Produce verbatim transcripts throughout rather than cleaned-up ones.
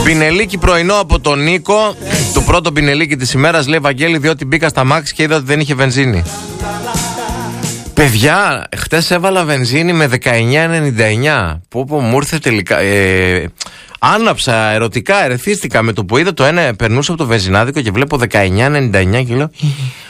Πινελίκι πρωινό από τον Νίκο. Το πρώτο πινελίκι της ημέρας, λέει Βαγγέλη, διότι μπήκα στα μάξι και είδα ότι δεν είχε βενζίνη. Παιδιά, χτες έβαλα βενζίνη με δεκαεννιά ενενήντα εννιά. Πω πω μου ήρθε τελικά. Ε, άναψα ερωτικά, ερεθίστηκα με το που είδα το ένα. Περνούσα από το βενζινάδικο και βλέπω δεκαεννιά ενενήντα εννιά και λέω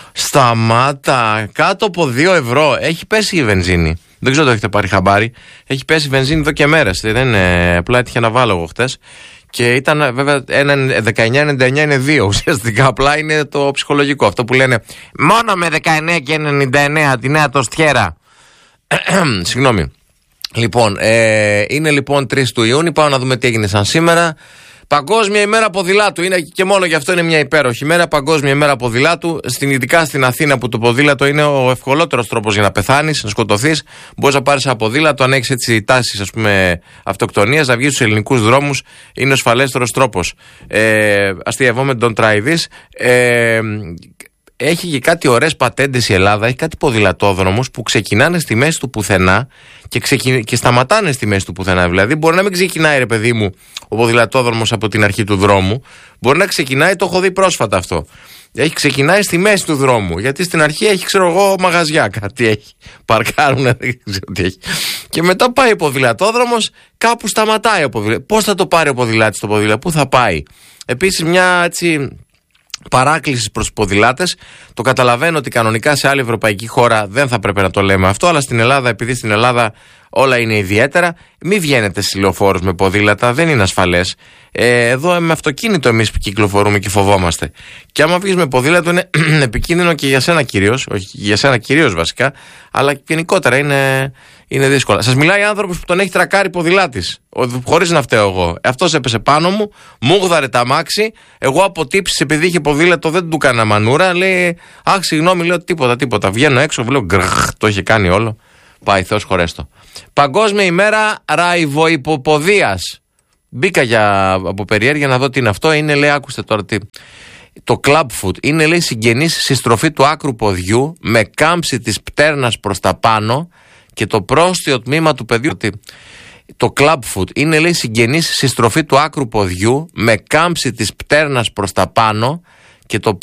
σταμάτα, κάτω από δύο ευρώ. Έχει πέσει η βενζίνη. Δεν ξέρω αν το έχετε πάρει χαμπάρι. Έχει πέσει η βενζίνη εδώ και μέρες. Δεν είναι, απλά έτυχε να βάλω εγώ χτες. Και ήταν βέβαια δεκαεννιά ενενήντα εννιά είναι δύο ουσιαστικά. Απλά είναι το ψυχολογικό. Αυτό που λένε μόνο με δεκαεννιά και ενενήντα εννιά τη νέα το στιέρα. Συγγνώμη. Λοιπόν, ε, είναι λοιπόν τρεις του Ιούνιου. Πάω να δούμε τι έγινε σαν σήμερα. Παγκόσμια ημέρα ποδηλάτου. Είναι και μόνο γι' αυτό είναι μια υπέροχη ημέρα. Παγκόσμια ημέρα ποδηλάτου. Στην, ειδικά στην Αθήνα που το ποδήλατο είναι ο ευκολότερος τρόπος για να πεθάνεις, να σκοτωθείς. Μπορείς να πάρεις ένα ποδήλατο, αν έχεις έτσι τάσεις ας πούμε αυτοκτονίας, να βγεις στους ελληνικούς δρόμους. Είναι ο ασφαλέστερος τρόπος. Ε, αστειευόμαι, don't try this. Ε, έχει και κάτι ωραίες πατέντες η Ελλάδα. Έχει κάτι ποδηλατόδρομους που ξεκινάνε στη μέση του πουθενά και, ξεκι... και σταματάνε στη μέση του πουθενά. Δηλαδή, μπορεί να μην ξεκινάει, ρε παιδί μου, ο ποδηλατόδρομος από την αρχή του δρόμου. Μπορεί να ξεκινάει, το έχω δει πρόσφατα αυτό. Έχει ξεκινάει στη μέση του δρόμου. Γιατί στην αρχή έχει, ξέρω εγώ, μαγαζιά. Κάτι έχει. Παρκάρουν, δεν ξέρω τι έχει. Και μετά πάει ο ποδηλατόδρομος, κάπου σταματάει ο ποδηλάτης. Πώς θα το πάρει ο ποδηλάτης το ποδήλατο, πού θα πάει. Επίσης, μια έτσι παράκληση προς τους ποδηλάτες. Το καταλαβαίνω ότι κανονικά σε άλλη ευρωπαϊκή χώρα δεν θα πρέπει να το λέμε αυτό, αλλά στην Ελλάδα, επειδή στην Ελλάδα όλα είναι ιδιαίτερα, μην βγαίνετε στις λεωφόρους με ποδήλατα, δεν είναι ασφαλές. Ε, εδώ με αυτοκίνητο εμείς που κυκλοφορούμε και φοβόμαστε. Και άμα βγεις με ποδήλατο είναι επικίνδυνο και για σένα κυρίως, όχι για σένα κυρίως βασικά, αλλά γενικότερα είναι, είναι δύσκολα. Σας μιλάει άνθρωπος που τον έχει τρακάρει ποδηλάτης, χωρίς να φταίω εγώ. Αυτός έπεσε πάνω μου, μου γδαρε τα μάξι, εγώ από τύψεις επειδή είχε ποδήλατο δεν του έκανα μανούρα, λέει αχ συγγνώμη, λέω τίποτα τίποτα. Βγαίνω έξω, βλέπω γκρχ, το είχε κάνει όλο. Πάει Θεός χωρέστο. Παγκόσμια ημέρα ραϊβοϊποποδίας. Μπήκα για, από περιέργεια να δω τι είναι αυτό. Είναι, λέει, άκουστε τώρα τι. Το club foot είναι, λέει, συγγενής συστροφή του άκρου ποδιού με κάμψη της πτέρνας προς τα πάνω και το πρόστιο τμήμα του παιδιού. Το club foot είναι, λέει, συγγενής συστροφή του άκρου ποδιού με κάμψη της πτέρνας προς τα πάνω και το